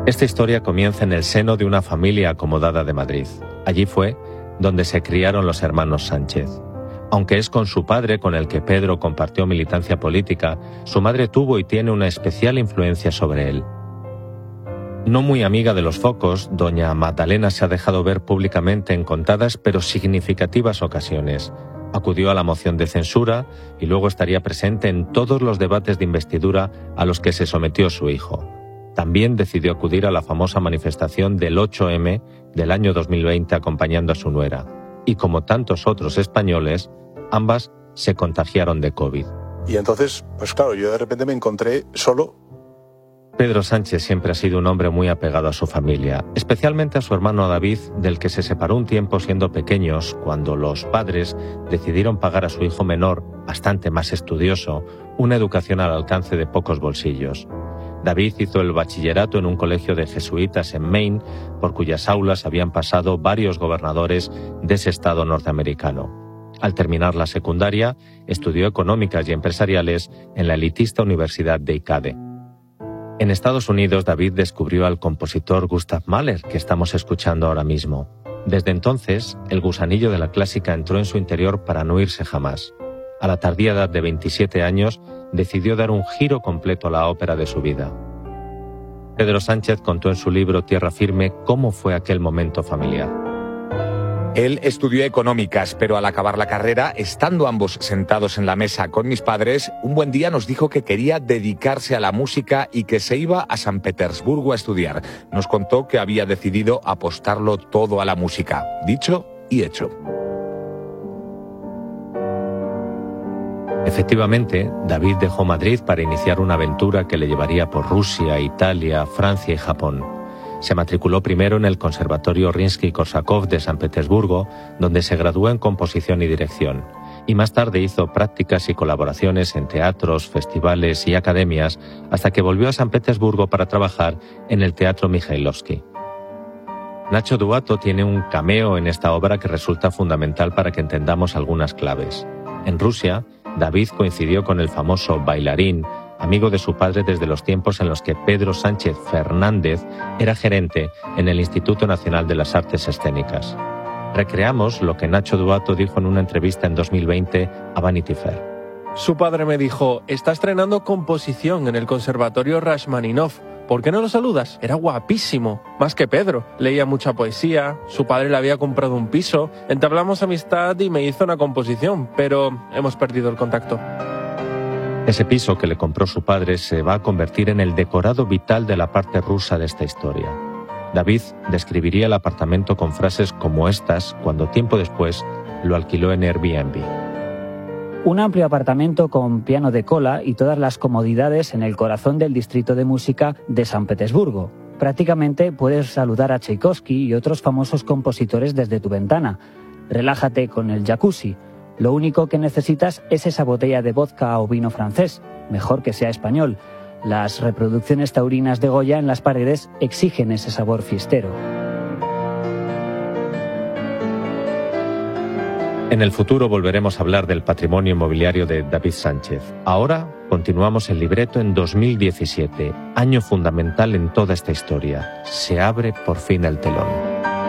Esta historia comienza en el seno de una familia acomodada de Madrid. Allí fue donde se criaron los hermanos Sánchez. Aunque es con su padre con el que Pedro compartió militancia política, su madre tuvo y tiene una especial influencia sobre él. No muy amiga de los focos, doña Magdalena se ha dejado ver públicamente en contadas pero significativas ocasiones. Acudió a la moción de censura y luego estaría presente en todos los debates de investidura a los que se sometió su hijo. También decidió acudir a la famosa manifestación del 8M del año 2020 acompañando a su nuera. Y como tantos otros españoles, ambas se contagiaron de COVID. Y entonces, pues claro, yo de repente me encontré solo. Pedro Sánchez siempre ha sido un hombre muy apegado a su familia, especialmente a su hermano David, del que se separó un tiempo siendo pequeños, cuando los padres decidieron pagar a su hijo menor, bastante más estudioso, una educación al alcance de pocos bolsillos. David hizo el bachillerato en un colegio de jesuitas en Maine, por cuyas aulas habían pasado varios gobernadores de ese estado norteamericano. Al terminar la secundaria, estudió económicas y empresariales en la elitista Universidad de ICADE. En Estados Unidos, David descubrió al compositor Gustav Mahler, que estamos escuchando ahora mismo. Desde entonces, el gusanillo de la clásica entró en su interior para no irse jamás. A la tardía edad de 27 años, decidió dar un giro completo a la ópera de su vida. Pedro Sánchez contó en su libro Tierra Firme cómo fue aquel momento familiar. Él estudió económicas, pero al acabar la carrera, estando ambos sentados en la mesa con mis padres, un buen día nos dijo que quería dedicarse a la música y que se iba a San Petersburgo a estudiar. Nos contó que había decidido apostarlo todo a la música. Dicho y hecho. Efectivamente, David dejó Madrid para iniciar una aventura que le llevaría por Rusia, Italia, Francia y Japón. Se matriculó primero en el Conservatorio Rimski-Korsakov de San Petersburgo, donde se graduó en composición y dirección, y más tarde hizo prácticas y colaboraciones en teatros, festivales y academias, hasta que volvió a San Petersburgo para trabajar en el Teatro Mikhailovsky. Nacho Duato tiene un cameo en esta obra que resulta fundamental para que entendamos algunas claves. En Rusia, David coincidió con el famoso bailarín, amigo de su padre desde los tiempos en los que Pedro Sánchez Fernández era gerente en el Instituto Nacional de las Artes Escénicas. Recreamos lo que Nacho Duato dijo en una entrevista en 2020 a Vanity Fair. Su padre me dijo, está estrenando composición en el Conservatorio Rachmaninoff. ¿Por qué no lo saludas? Era guapísimo, más que Pedro. Leía mucha poesía, su padre le había comprado un piso, entablamos amistad y me hizo una composición, pero hemos perdido el contacto. Ese piso que le compró su padre se va a convertir en el decorado vital de la parte rusa de esta historia. David describiría el apartamento con frases como estas cuando tiempo después lo alquiló en Airbnb. Un amplio apartamento con piano de cola y todas las comodidades en el corazón del distrito de música de San Petersburgo. Prácticamente puedes saludar a Tchaikovsky y otros famosos compositores desde tu ventana. Relájate con el jacuzzi. Lo único que necesitas es esa botella de vodka o vino francés, mejor que sea español. Las reproducciones taurinas de Goya en las paredes exigen ese sabor fiestero. En el futuro volveremos a hablar del patrimonio inmobiliario de David Sánchez. Ahora continuamos el libreto en 2017, año fundamental en toda esta historia. Se abre por fin el telón.